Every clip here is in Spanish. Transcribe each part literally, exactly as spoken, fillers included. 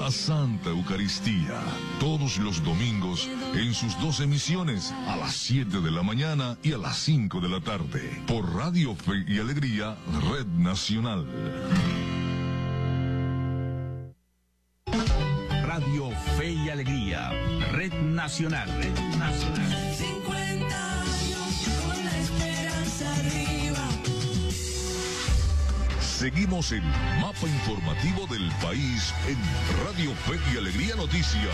la Santa Eucaristía, todos los domingos en sus dos emisiones, a las siete de la mañana y a las cinco de la tarde, por Radio Fe y Alegría, Red Nacional. Radio Fe y Alegría, Red Nacional, Red Nacional. cincuenta años con la esperanza arriba. Seguimos el mapa informativo del país en Radio Fe y Alegría Noticias.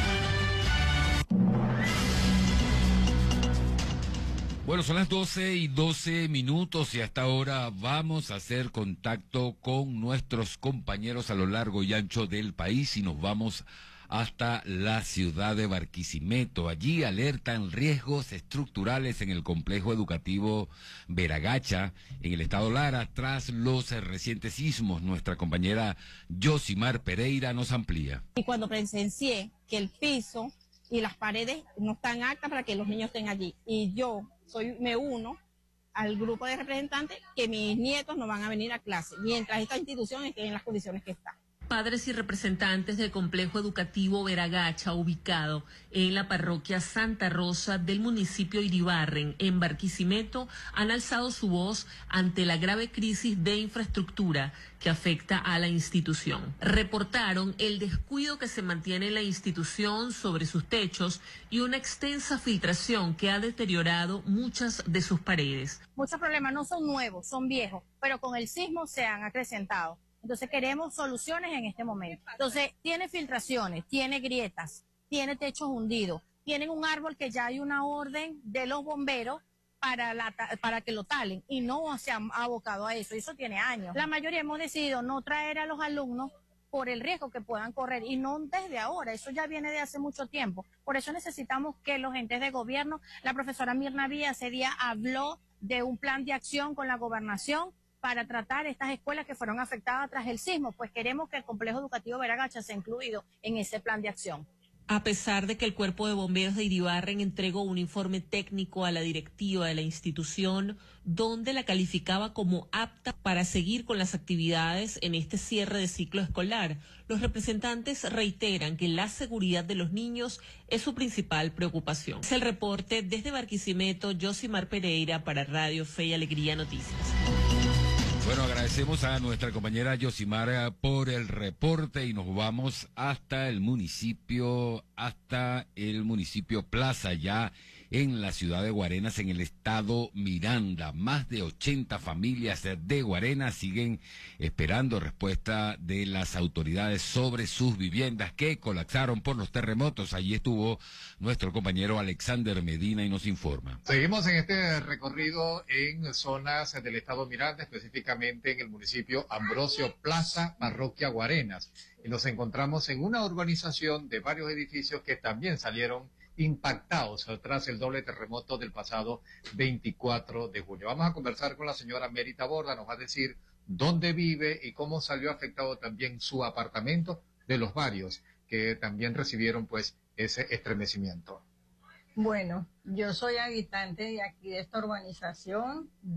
Bueno, son las doce y doce minutos y hasta ahora vamos a hacer contacto con nuestros compañeros a lo largo y ancho del país y nos vamos hasta la ciudad de Barquisimeto. Allí alertan riesgos estructurales en el complejo educativo Veragacha, en el estado Lara, tras los recientes sismos. Nuestra compañera Yosimar Pereira nos amplía. Y cuando presencié que el piso y las paredes no están altas para que los niños estén allí, y yo soy me uno al grupo de representantes que mis nietos no van a venir a clase mientras esta institución esté en las condiciones que está. Padres y representantes del complejo educativo Veragacha, ubicado en la parroquia Santa Rosa del municipio Iribarren, en Barquisimeto, han alzado su voz ante la grave crisis de infraestructura que afecta a la institución. Reportaron el descuido que se mantiene en la institución sobre sus techos y una extensa filtración que ha deteriorado muchas de sus paredes. Muchos problemas no son nuevos, son viejos, pero con el sismo se han acrecentado. Entonces queremos soluciones en este momento. Entonces tiene filtraciones, tiene grietas, tiene techos hundidos, tienen un árbol que ya hay una orden de los bomberos para, la, para que lo talen y no se han abocado a eso. Eso tiene años. La mayoría hemos decidido no traer a los alumnos por el riesgo que puedan correr y no desde ahora. Eso ya viene de hace mucho tiempo. Por eso necesitamos que los entes de gobierno, la profesora Mirna Vía ese día habló de un plan de acción con la gobernación para tratar estas escuelas que fueron afectadas tras el sismo, pues queremos que el complejo educativo Veragacha sea incluido en ese plan de acción. A pesar de que el Cuerpo de Bomberos de Iribarren entregó un informe técnico a la directiva de la institución, donde la calificaba como apta para seguir con las actividades en este cierre de ciclo escolar, los representantes reiteran que la seguridad de los niños es su principal preocupación. Es el reporte desde Barquisimeto, Yosimar Pereira para Radio Fe y Alegría Noticias. Bueno, agradecemos a nuestra compañera Yosimar por el reporte y nos vamos hasta el municipio, hasta el municipio Plaza, ya en la ciudad de Guarenas, en el estado Miranda. Más de ochenta familias de Guarenas siguen esperando respuesta de las autoridades sobre sus viviendas que colapsaron por los terremotos. Allí estuvo nuestro compañero Alexander Medina y nos informa. Seguimos en este recorrido en zonas del estado Miranda, específicamente en el municipio Ambrosio Plaza, parroquia Guarenas. Y nos encontramos en una urbanización de varios edificios que también salieron impactados tras el doble terremoto del pasado veinticuatro de junio. Vamos a conversar con la señora Mérita Borda, nos va a decir dónde vive y cómo salió afectado también su apartamento, de los varios que también recibieron pues ese estremecimiento. Bueno, yo soy habitante de aquí de esta urbanización.